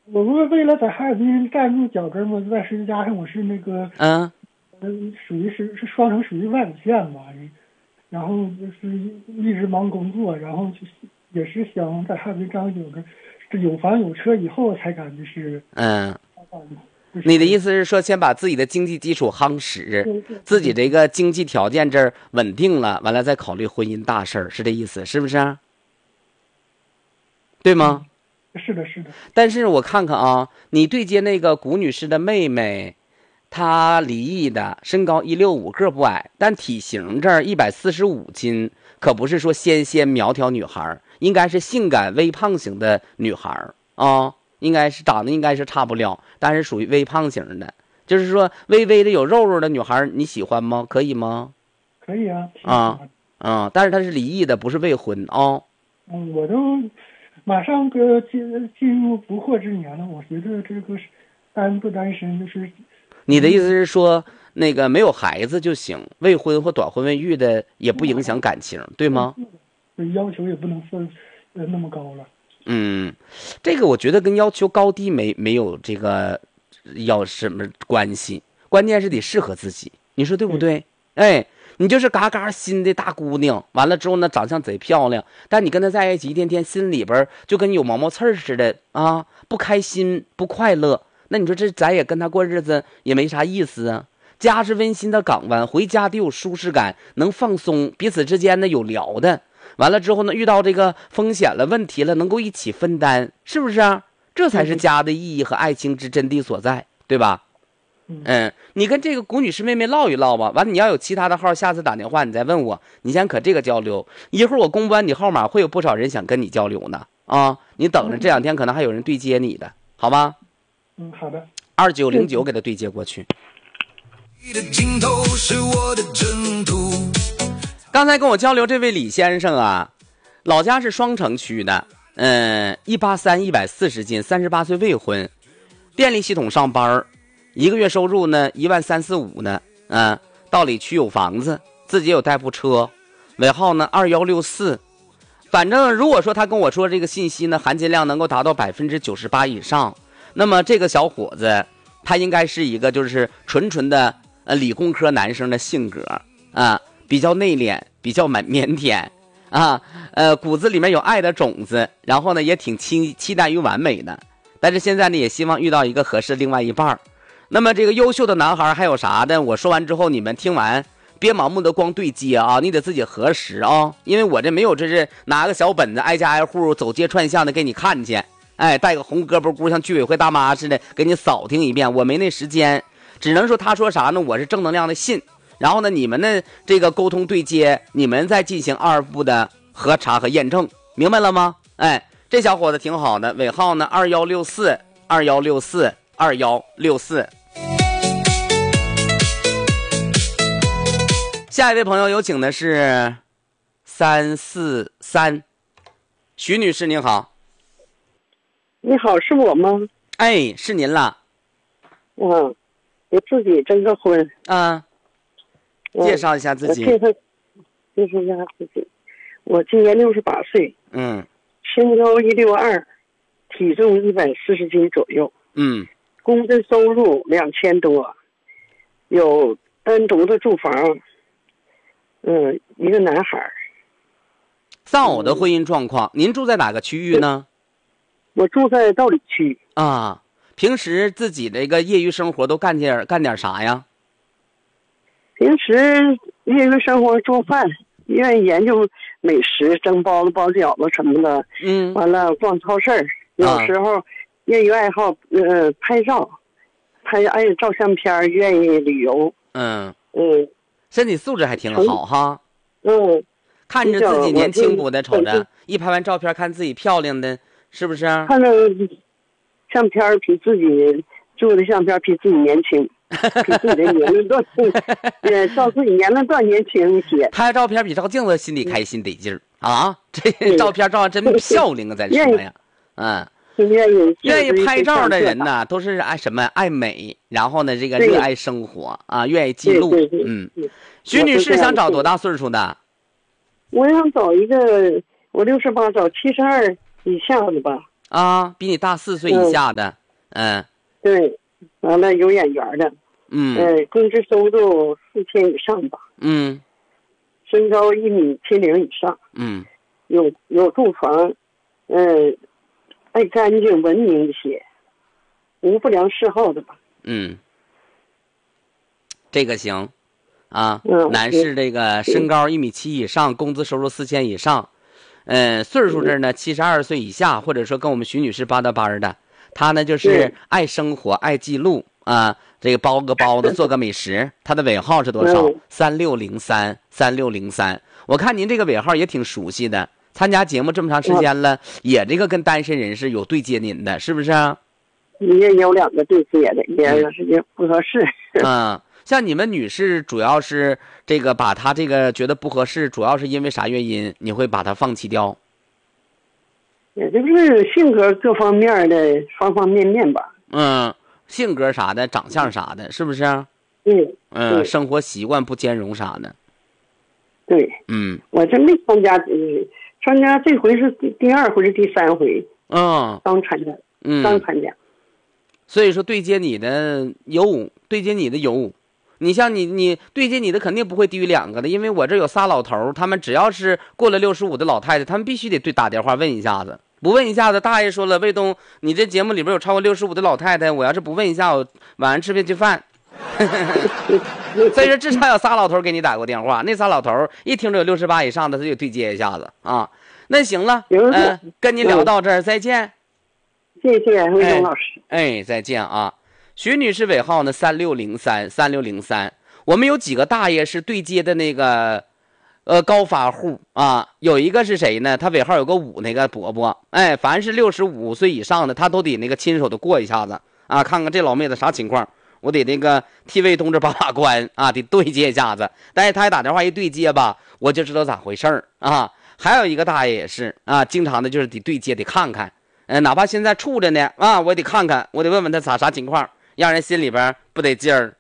我不是为了在哈尔滨站住脚跟嘛，再是加上我是那个，属于是双城属于外五县嘛，然后就是一直忙工作，然后就是也是想在哈尔滨站脚跟，这有房有车以后才敢就是， 你的意思是说，先把自己的经济基础夯实，自己这个经济条件这儿稳定了，完了再考虑婚姻大事儿，是这意思，是不是？对吗？ 是的，是的。 但是我看看啊，你对接那个谷女士的妹妹，她离异的，身高165，个不矮，但体型这儿145斤，可不是说纤纤苗条女孩，应该是性感微胖型的女孩啊。应该是长得应该是差不了，但是属于微胖型的，就是说微微的有肉肉的女孩，你喜欢吗？可以吗？ 可以啊。 但是她是离异的，不是未婚啊。 我都马上进入不惑之年了，我觉得这个单不单身就是。 你的意思是说，那个没有孩子就行，未婚或短婚未育的也不影响感情，对吗？ 要求也不能算那么高了。 这个我觉得跟要求高低没有这个要什么关系，关键是得适合自己，你说对不对？哎，你就是嘎嘎新的大姑娘，完了之后呢，长相贼漂亮，但你跟她在一起一天天心里边就跟有毛毛刺似的啊，不开心不快乐，那你说这咱也跟她过日子也没啥意思啊。家是温馨的港湾，回家得有舒适感，能放松，彼此之间呢有聊的。完了之后呢，遇到这个风险了、问题了，能够一起分担，是不是啊？这才是家的意义和爱情之真谛所在，对吧？你跟这个谷女士妹妹唠一唠吧。完了，你要有其他的号，下次打电话你再问我。你先可这个交流，一会儿我公布完你号码，会有不少人想跟你交流呢。啊，你等着，这2天可能还有人对接你的，好吧？ 好的。 2909给他对接过去。刚才跟我交流这位李先生啊，老家是双城区的，183 140斤，38岁未婚，电力系统上班，1个月收入呢1.345万呢，道里区有房子，自己有代步车，尾号呢2164。反正如果说他跟我说这个信息呢，含金量能够达到98%以上，那么这个小伙子他应该是一个就是纯纯的理工科男生的性格啊。比较内敛，比较腼腆啊，骨子里面有爱的种子，然后呢也挺期待于完美的，但是现在呢也希望遇到一个合适的另外一半。那么这个优秀的男孩还有啥的？我说完之后，你们听完别盲目的光对接啊，你得自己核实啊，因为我这没有这是拿个小本子挨家挨户走街串巷的给你看去，哎，带个红胳膊箍像居委会大妈似的给你扫听一遍，我没那时间，只能说他说啥呢，我是正能量的信。然后呢，你们的这个沟通对接，你们再进行2步的核查和验证，明白了吗？哎，这小伙子挺好的，尾号呢2164 2164 2164。下一位朋友有请的是343，徐女士您好。 你好，是我吗？ 哎，是您了。 我自己征个婚。 介绍一下自己。 介绍一下自己。我今年68岁。身高162，体重140斤左右。工资收入2000多，有单独的住房。一个男孩。 丧偶的婚姻状况，您住在哪个区域呢？ 我住在道里区。 平时自己这个业余生活都干点啥呀？ 平时业余生活做饭，愿意研究美食，蒸包子、包饺子什么的。完了逛超市，有时候业余爱好拍照，爱照相片，愿意旅游。 身体素质还挺好哈。看着自己年轻不的，瞅着一拍完照片看自己漂亮的，是不是？ 看着相片比自己做的相片比自己年轻。比自己的年龄段照自己年龄段年轻一些。 拍照片比照镜子心里开心得劲儿啊！这照片照上真漂亮啊，咱说呀，愿意拍照的人呢，都是爱美，然后呢，这个热爱生活啊，愿意记录。徐女士想找多大岁数的？ 我想找一个，我68找72以下的吧。 啊，比你大4岁以下的。 对，完了有眼缘的。工资收入4000以上吧。身高1.70米以上。有住房，爱干净文明一些，无不良嗜好的吧。 这个行啊。男士这个身高1.7米以上，工资收入4000以上。岁数这呢72岁以下，或者说跟我们徐女士搭班的，他呢就是爱生活爱记录啊，这个包个包子做个美食。他的尾号是多少？3603。我看您这个尾号也挺熟悉的，参加节目这么长时间了，也这个跟单身人士有对接您的，是不是啊？ 也有2个对接的，也不合适。 像你们女士主要是这个把他这个觉得不合适，主要是因为啥原因？你会把他放弃掉？ 也就是性格各方面的方方面面吧。 性格啥的，长相啥的，是不是？生活习惯不兼容啥的。 对。我这没参加，这回是第2回是第3回。刚参加。所以说对接你的有。你像你对接你的肯定不会低于2个的，因为我这有仨老头，他们只要是过了65的老太太，他们必须得打电话问一下子，不问一下子，大爷说了，卫东，你这节目里边有超过65的老太太，我要是不问一下，我晚上吃不下去饭。所以说至少有仨老头给你打过电话，那仨老头一听着有68以上的，他就对接一下子啊。那行了，跟您聊到这儿，再见。 谢谢卫东老师。 再见啊。徐女士尾号呢3603。我们有几个大爷是对接的那个高发户啊，有一个是谁呢？他尾号有个5，那个伯伯，凡是65岁以上的，他都得那个亲手的过一下子啊，看看这老妹子啥情况，我得那个替卫东这把关啊，得对接一下子。但是他一打电话一对接吧，我就知道咋回事啊。还有一个大爷也是啊，经常的就是得对接，得看看，哪怕现在处着呢啊，我得看看，我得问问他啥情况。让人心里边不得劲儿。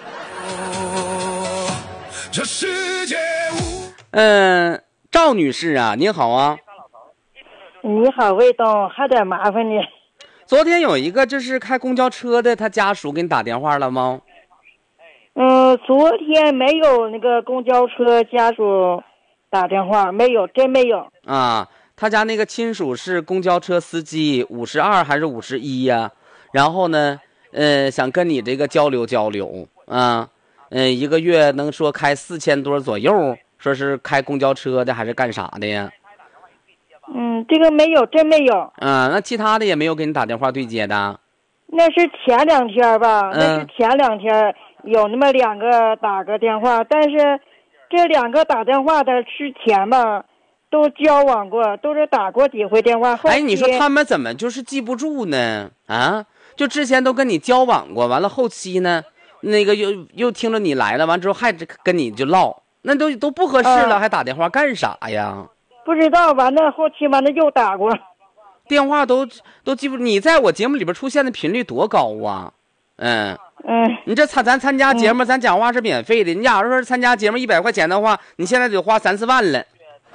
赵女士啊，您好啊。 你好，卫东，还得麻烦你。 昨天有一个就是开公交车的，他家属给你打电话了吗？ 昨天没有那个公交车家属打电话，没有，真没有。 他家那个亲属是公交车司机，52还是51呀？然后呢？想跟你这个交流啊，一个月能说开4000多左右，说是开公交车的还是干啥的呀？ 这个没有，真没有。 那其他的也没有给你打电话对接的？ 那是前2天吧，那是前2天有那么2个打个电话，但是这2个打电话的之前吧，都交往过，都是打过几回电话。 你说他们怎么就是记不住呢？就之前都跟你交往过，完了后期呢，那个又听着你来了，完之后还跟你就唠，那都不合适了，还打电话干啥呀？ 不知道，完了后期完了又打过， 电话都记不住。你在我节目里边出现的频率多高啊？你这咱参加节目，咱讲话是免费的。你假如说参加节目100块钱的话，你现在得花3-4万了。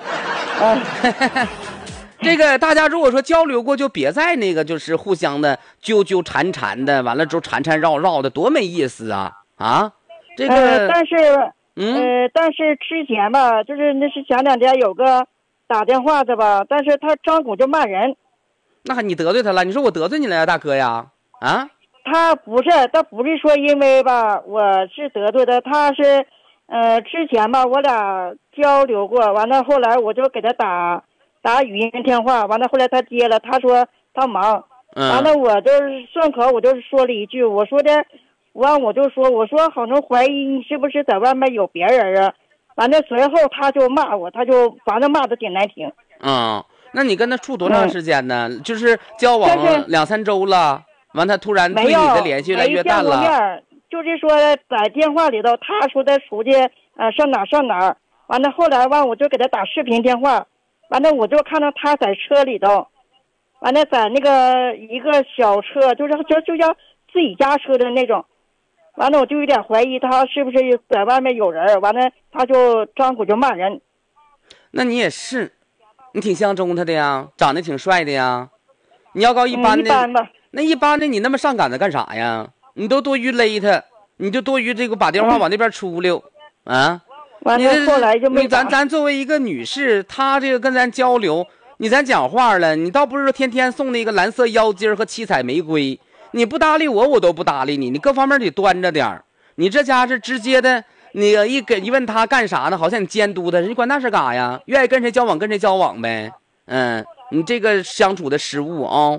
这个大家如果说交流过，就别再那个就是互相的纠缠的，完了之后缠绕的，多没意思啊！这个但是之前吧，就是那是前2天有个打电话的吧，但是他张口就骂人。 那你得罪他了？你说我得罪你了呀，大哥呀？ 他不是说因为吧，我是得罪的，他是之前吧我俩交流过，完了后来我就给他打语音电话，完了后来他接了，他说他忙，完了我就是顺口我就是说了一句，我说我说好像怀疑你是不是在外面有别人啊，完了随后他就骂我，他就反正骂的挺难听。 那你跟他处多长时间呢？就是交往2-3周了，完他突然对你的联系越来越淡了。 没见过面，就是说在电话里头他说他出去上哪，完了后来我就给他打视频电话，完了我就看到他在车里头，完了在那个一个小车，就像自己家车的那种，完了我就有点怀疑他是不是在外面有人，完了他就张口就骂人。 那你也是，你挺相中他的呀，长得挺帅的呀。 你要告一般的， 一般吧。 那一般的你那么上赶着干啥呀？你都多余勒他，你就多余这个把电话往那边出溜啊。 完了后来就没咱作为一个女士，她这个跟咱交流，咱讲话了，你倒不是说天天送那个蓝色腰巾和七彩玫瑰，你不搭理我都不搭理你，你各方面得端着点。你这家是直接的，你一问他干啥呢？好像你监督他，你管那是干啥呀？愿意跟谁交往跟谁交往呗。你这个相处的失误啊，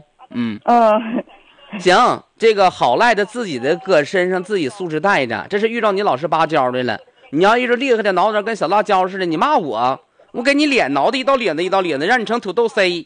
行，这个好赖的自己的搁身上，自己素质带着，这是遇到你老实巴交的了。你要一直厉害的挠着跟小辣椒似的，你骂我给你脸挠的一道脸子一道脸子，让你成土豆丝。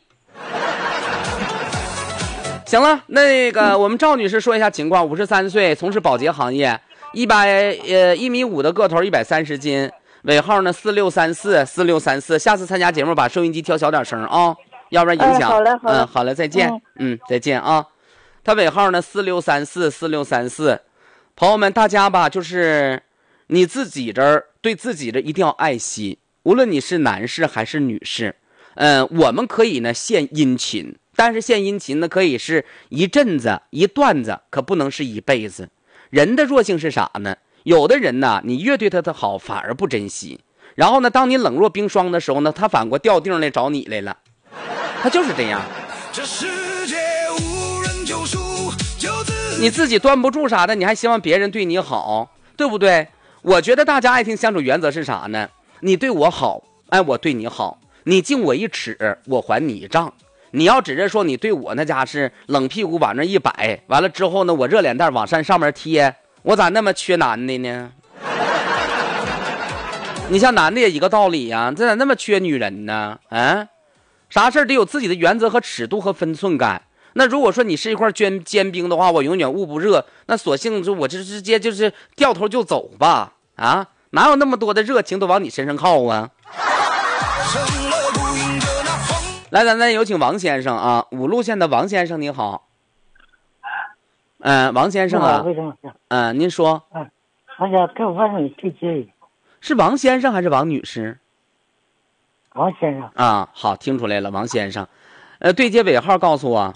行了，那个我们赵女士说一下情况，53岁，从事保洁行业，1米5的个头，130斤，尾号呢46344634。下次参加节目把收音机调小点声啊，要不然影响。 好嘞， 好嘞，再见。再见啊。他尾号呢46344634。朋友们，大家吧，就是你自己这儿对自己的一定要爱惜，无论你是男士还是女士。我们可以呢献殷勤，但是献殷勤呢可以是一阵子一段子，可不能是一辈子。人的弱性是啥呢？有的人呢，你越对他的好反而不珍惜，然后呢当你冷若冰霜的时候呢，他反过掉腚来找你来了，他就是这样。这世界无人救赎，你自己端不住啥的，你还希望别人对你好，对不对？我觉得大家爱情相处原则是啥呢？你对我好，我对你好，你敬我一尺，我还你一丈。你要只是说你对我那家是冷屁股往那一摆，完了之后呢，我热脸蛋往上面贴，我咋那么缺男的呢？你像男的也一个道理呀，这咋那么缺女人呢？啥事得有自己的原则和尺度和分寸感。那如果说你是一块坚冰的话，我永远捂不热，那索性就我这直接就是掉头就走吧。哪有那么多的热情都往你身上靠啊？来，咱有请王先生啊，五路县的王先生，你好。王先生啊，您说。 我想跟我问你对接一个。 是王先生还是王女士？ 王先生。 好，听出来了，王先生。对接尾号告诉我。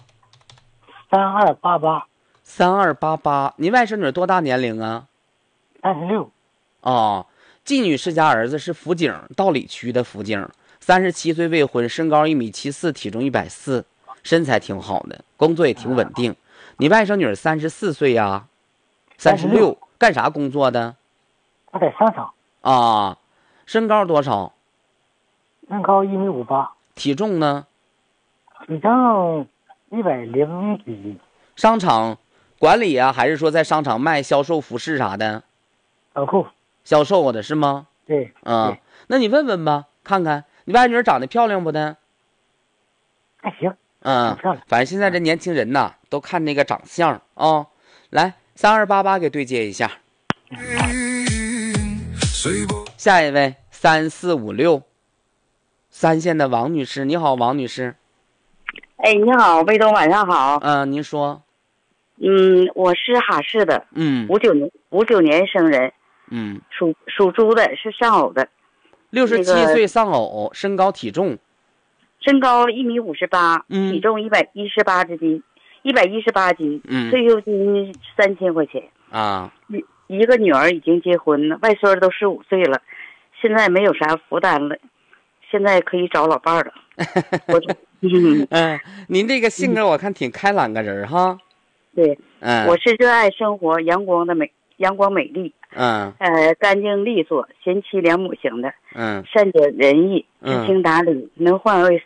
3288。 3288，您外甥女多大年龄啊 ？36。 季女士家儿子是辅警，道里区的辅警，37岁未婚，身高1.74米，体重140，身材挺好的，工作也挺稳定。你外甥女34岁呀？36，干啥工作的？ 她在商场。 身高多少？ 身高1.58米。 体重呢？ 体重100几斤。 商场管理啊，还是说在商场卖销售服饰啥的？销售的是吗？ 对。 那你问问吧，看看你外女长得漂亮不的？ 还行。漂亮。 反正现在这年轻人呐，都看那个长相啊。来，3288给对接一下。下一位3456，三线的王女士，你好，王女士。 你好，魏东，晚上好。 您说。 我是哈市的。59年生人。属猪的，是丧偶的。 67岁丧偶，身高体重。 身高1.58米，体重118斤。退休金3000块钱。一个女儿已经结婚了，外孙都15岁了，现在没有啥负担了，现在可以找老伴了。 您这个性格我看挺开朗个人哈。 对，我是热爱生活，阳光美丽，干净利索，贤妻良母型的，善解人意，知情达理，能换位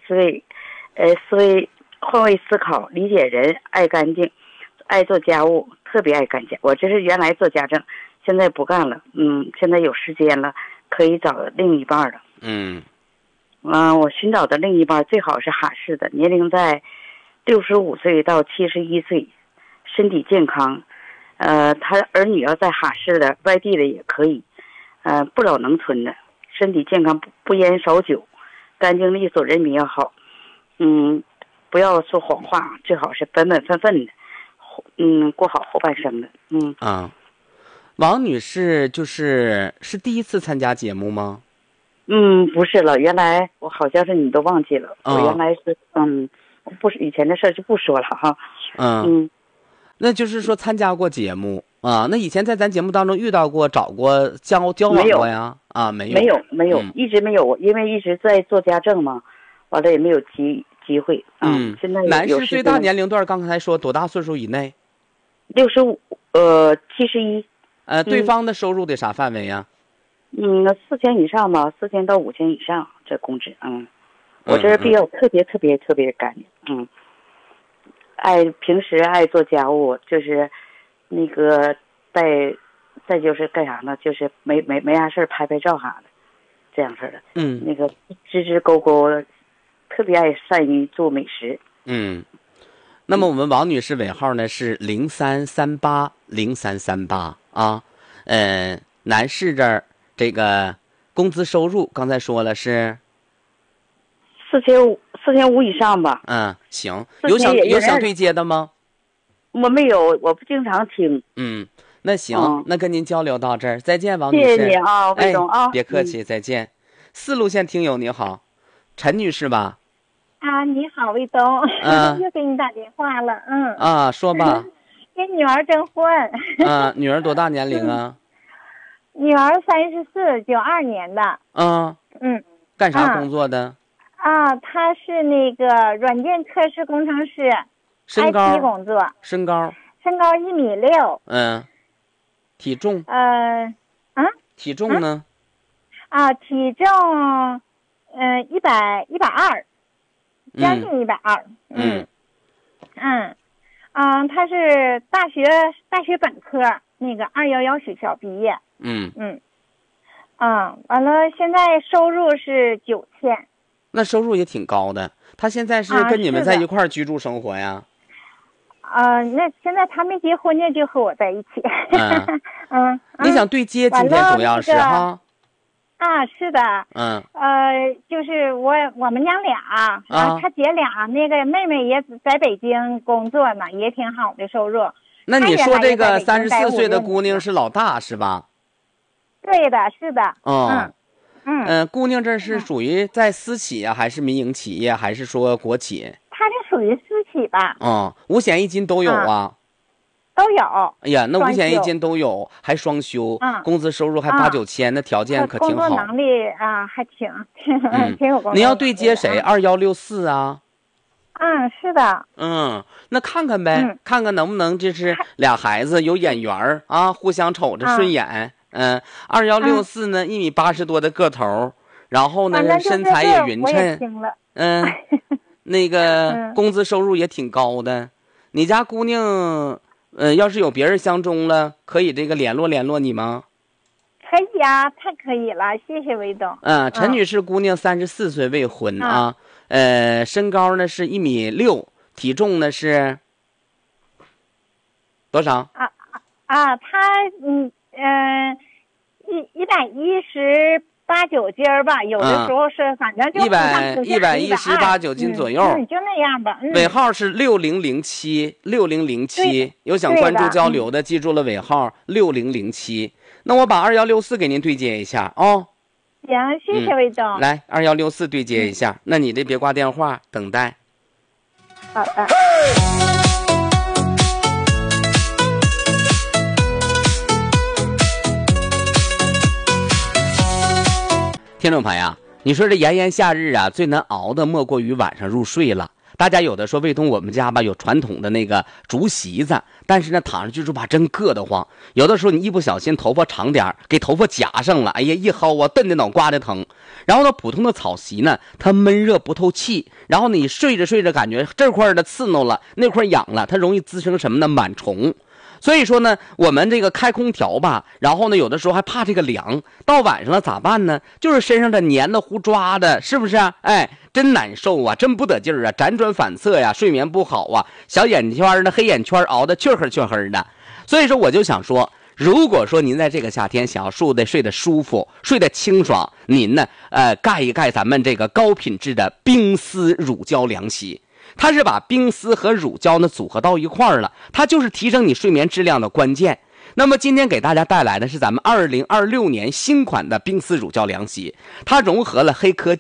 思考，理解人，爱干净，爱做家务，特别爱干家。我这是原来做家政，现在不干了，现在有时间了，可以找另一半了。我寻找的另一半最好是哈市的，年龄在65岁到71岁，身体健康。他儿女要在哈市的，外地的也可以，不老农村的，身体健康，不烟少酒，干净利索，人品要好，不要说谎话，最好是本本分分的，过好后半生的。 王女士是第一次参加节目吗？ 不是了，原来我好像是你都忘记了，我原来是不是以前的事就不说了哈。 那就是说参加过节目啊？那以前在咱节目当中遇到过、找过、交往过呀？啊，没有， 一直没有，因为一直在做家政嘛，完了也没有机会。现在男士最大年龄段刚才说多大岁数以内 ？65， 71。 对方的收入得啥范围呀 ？4000以上吧，4000到5000以上这工资。我这人比较特别干净。平时爱做家务，就是那个再就是干啥呢？就是没啥事拍照啥的，这样式的。那个支勾勾的，特别爱善于做美食。 那么我们王女士尾号呢是03380338啊。男士这儿这个工资收入刚才说了是 4500以上吧。 行，有想对接的吗？ 我没有，我不经常听。 那行，那跟您交流到这儿，再见，王女士。 谢谢你啊，魏总啊， 别客气，再见。4路线听友你好，陈女士吧？ 你好，魏总，又给你打电话了。 说吧。 给女儿征婚。 女儿多大年龄啊？ 女儿34，92年的。 干啥工作的？ 她是那个软件测试工程师， 身高 IT 工作。 身高 1.6米。 体重？体重呢？ 体重120，将近120。他是大学本科那个211学校毕业。完了，现在收入是9000。 那收入也挺高的。他现在是跟你们在一块儿居住生活呀？ 那现在他没结婚呢，就和我在一起。 你想对接今天主要是哈？ 是的。就是我们娘俩，他姐俩，那个妹妹也在北京工作呢，也挺好的收入。 那你说这个34岁的姑娘是老大是吧？ 对的，是的。 姑娘这是属于在私企啊，还是民营企业，还是说国企？ 她是属于私企吧。 5险1金都有啊。 都有。 哎呀，那5险1金都有，还双休，工资收入还8、9千，那条件可挺好。 工作能力还挺有工作。 你要对接谁？2164啊？ 是的。 那看看呗，看看能不能就是俩孩子有眼缘啊，互相瞅着顺眼。2164呢，1.80米多的个头，然后呢身材也匀称。那个工资收入也挺高的。你家姑娘，要是有别人相中了，可以这个联络你吗？ 可以啊，太可以了，谢谢魏总。 陈女士姑娘34岁未婚啊，身高呢是1.6米，体重呢是多少？ 她118、9斤吧，有的时候是反正就 118、9斤左右， 就那样吧。 尾号是6007，有想关注交流的，记住了尾号6007。那我把2164给您对接一下行，谢谢魏总。 来，2164对接一下，那你这别挂电话，等待。 好的。 听众朋友，你说这炎炎夏日啊，最难熬的莫过于晚上入睡了。大家有的说，卫东我们家吧有传统的那个竹席子，但是呢躺上去之后吧真硌得慌。有的时候你一不小心头发长点给头发夹上了，哎呀一薅啊蹬的脑瓜的疼。然后呢普通的草席呢，它闷热不透气，然后你睡着感觉这块的刺挠了，那块痒了，它容易滋生什么呢？螨虫。所以说呢，我们这个开空调吧，然后呢，有的时候还怕这个凉，到晚上了咋办呢？就是身上的黏的糊抓的，是不是啊？哎，真难受啊，真不得劲儿啊，辗转反侧呀，睡眠不好啊，小眼圈的黑眼圈熬得黢黑的。所以说，我就想说，如果说您在这个夏天想要睡得舒服，睡得清爽，您呢，盖一盖咱们这个高品质的冰丝乳胶凉席。它是把冰丝和乳胶呢组合到一块儿了，它就是提升你睡眠质量的关键。那么今天给大家带来的是咱们2026年新款的冰丝乳胶凉席，它融合了黑科技、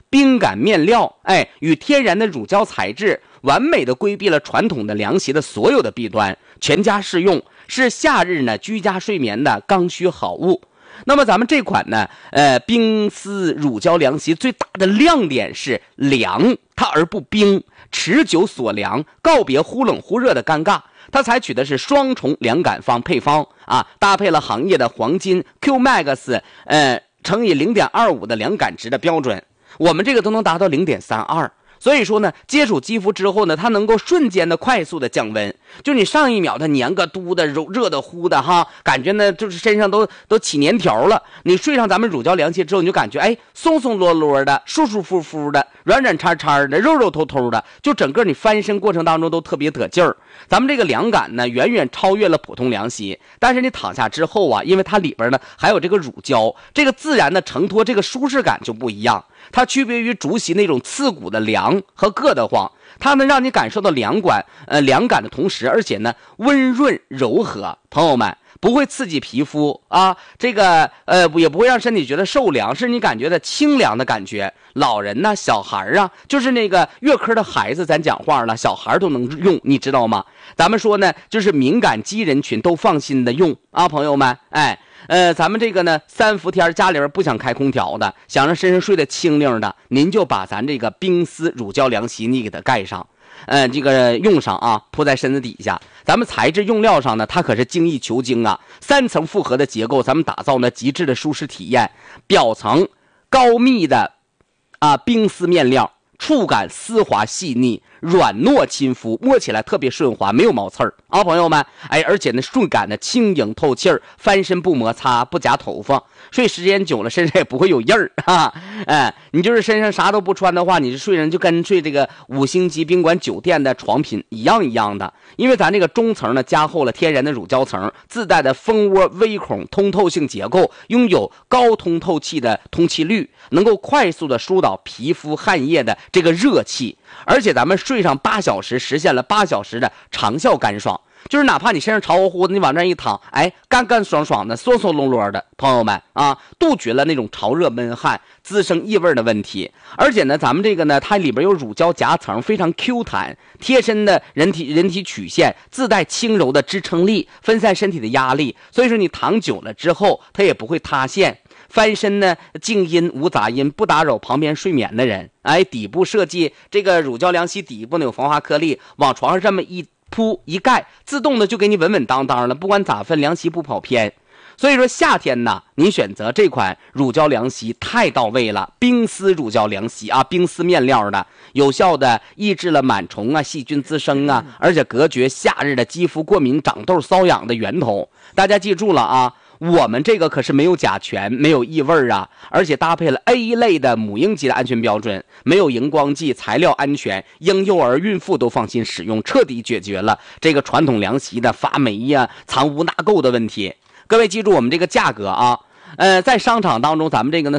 冰感面料，与天然的乳胶材质，完美的规避了传统的凉席的所有的弊端，全家适用，是夏日呢居家睡眠的刚需好物。那么咱们这款呢，冰丝乳胶凉席最大的亮点是凉它而不冰，持久锁凉，告别忽冷忽热的尴尬。它采取的是双重凉感配方啊，搭配了行业的黄金 QMAX，乘以 0.25 的凉感值的标准，我们这个都能达到 0.32。所以说呢，接触肌肤之后呢，它能够瞬间的快速的降温，就你上一秒它黏个嘟的热的乎的哈，感觉呢就是身上都起黏条了。你睡上咱们乳胶凉席之后，你就感觉松松落落的，舒舒服服的，软软叉叉的，肉肉透透的，就整个你翻身过程当中都特别得劲儿。咱们这个凉感呢，远远超越了普通凉席，但是你躺下之后啊，因为它里边呢还有这个乳胶，这个自然的承托，这个舒适感就不一样。它区别于竹席那种刺骨的凉和硌得慌，它能让你感受到凉感的同时，而且呢温润柔和，朋友们不会刺激皮肤啊，这个也不会让身体觉得受凉，是你感觉的清凉的感觉。老人呢，小孩啊，就是那个月科的孩子，咱讲话了，小孩都能用，你知道吗？咱们说呢，就是敏感肌人群都放心的用啊，朋友们，咱们这个呢，3伏天家里边不想开空调的，想让身上睡得清灵的，您就把咱这个冰丝乳胶凉席你给它盖上，这个用上啊，铺在身子底下。咱们材质用料上呢，它可是精益求精啊，3层复合的结构，咱们打造呢极致的舒适体验。表层高密的冰丝面料，触感丝滑细腻，软糯亲肤，摸起来特别顺滑，没有毛刺儿啊，朋友们，而且呢顺感的轻盈透气儿，翻身不摩擦，不夹头发，睡时间久了身上也不会有印儿啊。你就是身上啥都不穿的话，你睡人就跟睡这个5星级宾馆酒店的床品一样的。因为咱这个中层呢加厚了天然的乳胶层，自带的蜂窝微孔通透性结构，拥有高通透气的通气率，能够快速的疏导皮肤汗液的这个热气，而且咱们睡上8小时，实现了8小时的长效干爽。就是哪怕你身上潮乎乎的，你往那一躺，干干爽爽的，松松落落的，朋友们啊，杜绝了那种潮热闷汗滋生异味的问题。而且呢，咱们这个呢，它里边有乳胶夹层，非常 Q 弹，贴身的人体曲线，自带轻柔的支撑力，分散身体的压力，所以说你躺久了之后，它也不会塌陷。翻身呢静音无杂音，不打扰旁边睡眠的人。底部设计这个乳胶凉席底部呢有防滑颗粒，往床上这么一铺一盖，自动的就给你稳稳当当了，不管咋分凉席不跑偏。所以说夏天呢，您选择这款乳胶凉席太到位了，冰丝乳胶凉席啊，冰丝面料的，有效的抑制了螨虫啊、细菌滋生啊，而且隔绝夏日的肌肤过敏、长痘、瘙痒的源头。大家记住了啊，我们这个可是没有甲醛，没有异味啊，而且搭配了 A 类的母婴级的安全标准，没有荧光剂，材料安全，婴幼儿孕妇都放心使用，彻底解决了这个传统凉席的发霉呀、藏污纳垢的问题。各位记住我们这个价格啊，在商场当中咱们这个呢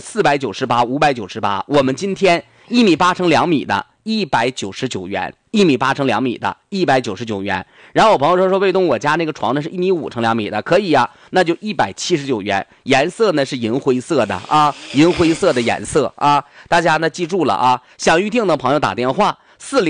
498、598，我们今天1.8米乘2米的199元，1.8米乘2米的199元。然后我朋友说卫东我家那个床呢是1.5米乘2米的，可以呀，那就179元。颜色呢是银灰色的啊，银灰色的颜色啊，大家呢记住了啊，想预定的朋友打电话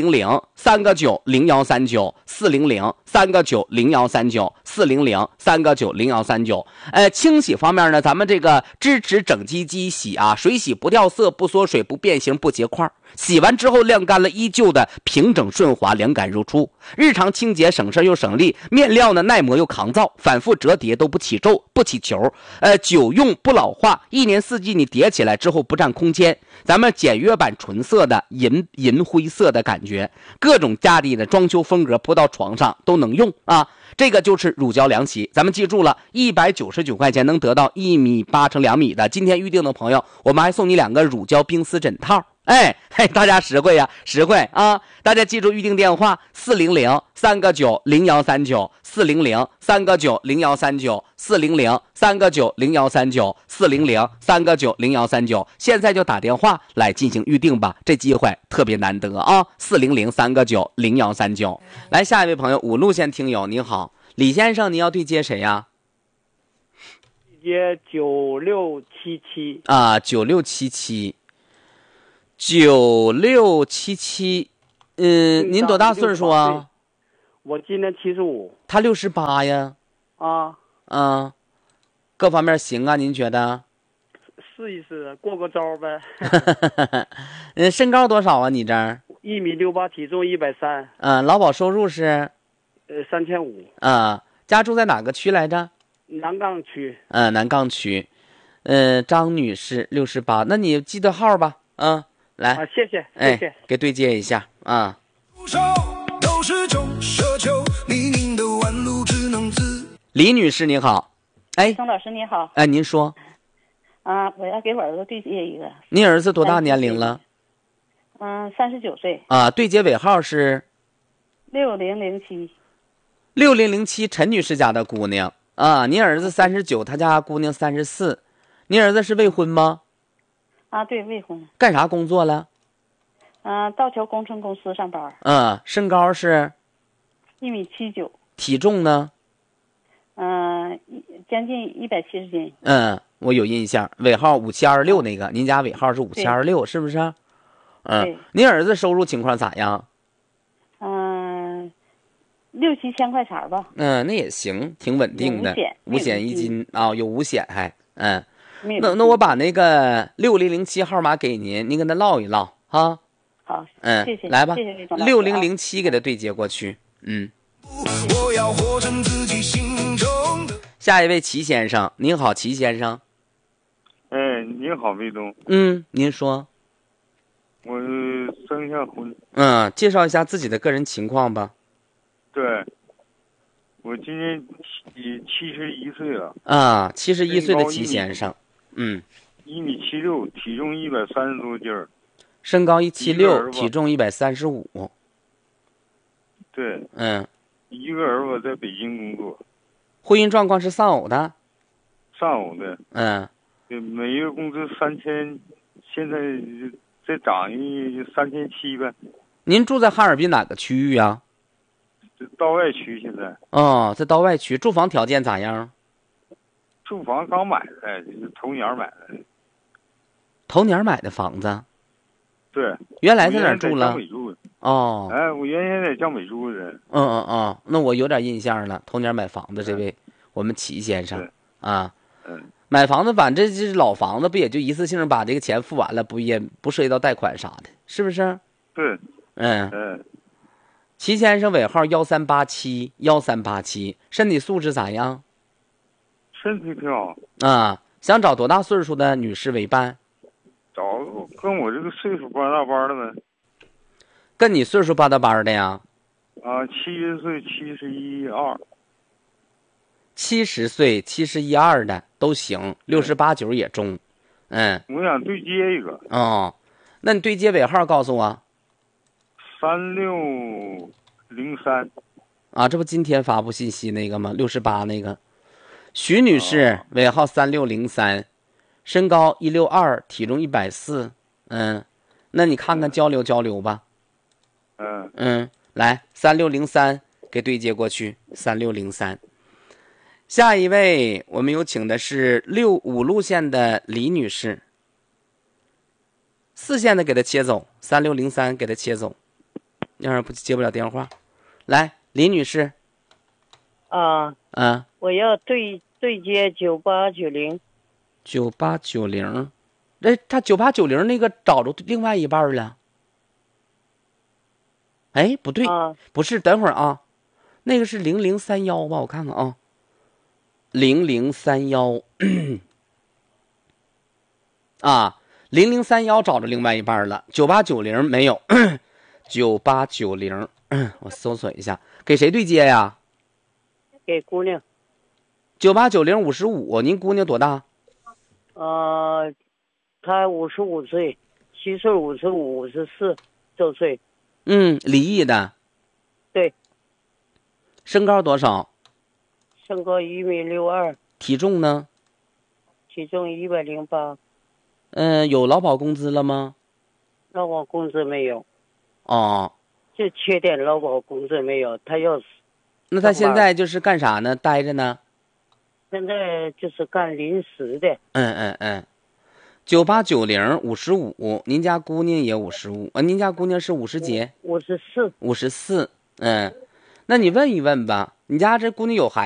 400-399-0139，400-399-0139，400-399-0139。清洗方面呢，咱们这个支持整机机洗啊，水洗不掉色、不缩水、不变形、不结块，洗完之后晾干了依旧的平整顺滑、凉感如初。日常清洁省事又省力，面料呢耐磨又抗造，反复折叠都不起皱、不起球，久用不老化，1年4季你叠起来之后不占空间。咱们简约版纯色的银灰色的感觉，各种家里的装修风格铺到床上都能用啊。这个就是乳胶凉席，咱们记住了，199块钱能得到1.8米乘2米的。今天预定的朋友，我们还送你2个乳胶冰丝枕套。大家实惠呀，实惠啊！大家记住预定电话：400-399-0139，400-399-0139，400-399-0139，400-399-0139，现在就打电话来进行预定吧，这机会特别难得啊！400-399-0139。来，下一位朋友，五路线听友，您好，李先生，您要对接谁呀？ 对接9677 啊，9677。 9677，您多大岁数啊？ 我今年75。 他68呀。各方面行啊？您觉得？ 试一试，过个招呗。 身高多少啊？你这儿 1.68米，体重130。 劳保收入是 3500。 家住在哪个区来着？ 南岗区。 南岗区。张女士68，那你记得号吧？来。 谢谢。 给对接一下啊。李女士你好。 张老师你好。 您说。 我要给我儿子对接一个。 你儿子多大年龄了 ？39岁。 对接尾号是 6007。 6007，陈女士家的姑娘你儿子39，他家姑娘34。你儿子是未婚吗？ 对，未婚。 干啥工作了？ 道桥工程公司上班。 身高是 1.79米。 体重呢？ 将近170斤。 我有印象，尾号5726那个，您家尾号是5726，是不是？您儿子收入情况咋样 ？6、7千块钱吧。 那也行，挺稳定的。五险一金有五险还。那我把那个6007号码给您，您跟他唠一唠哈。 好，谢谢。 来吧 ，6007 给他对接过去。我要活成自己心中的。下一位齐先生，您好，齐先生。 您好，卫东。 您说。 我征一下婚。 介绍一下自己的个人情况吧。 对，我今年71岁了。 71岁的齐先生。 1.76米，体重130多斤儿。 身高176，体重135。 对。一个儿子在北京工作。 婚姻状况是丧偶的。 丧偶的。每月工资3000，现在再涨一3700呗。 您住在哈尔滨哪个区域啊？ 道外区现在。 在道外区，住房条件咋样？ 住房刚买的，就是头年买的。 头年买的房子？ 对。 原来在哪儿住了？ 我原先在江北住的。 那我有点印象了。头年买房子这位，我们齐先生买房子反正这是老房子，不也就一次性把这个钱付完了，也不涉及到贷款啥的，是不是？ 对。 齐先生尾号1387，身体素质咋样？ 身体挺好。 想找多大岁数的女士为伴？ 找跟我这个岁数半大班的呗。 跟你岁数半大班的呀 ？70岁、71、2。 70岁、71、2的都行，68、9也中。 我想对接一个。 那你对接尾号告诉我。 3603。 这不今天发布信息那个吗？68那个。徐女士尾号3603，身高162，体重140。那你看看交流交流吧。来3603给对接过去，3603。下一位我们有请的是65路线的李女士，4线的给她切走，3603给她切走，要是不接不了电话。来，李女士。 我要对接9890。 9890，他9890那个找着另外一半了。不对，不是，等会儿那个是0031吧？我看看00310031找着另外一半了，9890没有9890我搜索一下，给谁对接呀？ 给姑娘。 989055，您姑娘多大？ 她55岁，7岁55、54周岁。 离异的。 对。 身高多少？ 身高1.62米。 体重呢？ 体重108。 有劳保工资了吗？ 劳保工资没有。 就缺点劳保工资没有，他要。 那他现在就是干啥呢？待着呢？ 现在就是干临时的。 989055，您家姑娘也55，您家姑娘是50几？54。那你问一问吧，你家这姑娘有孩子？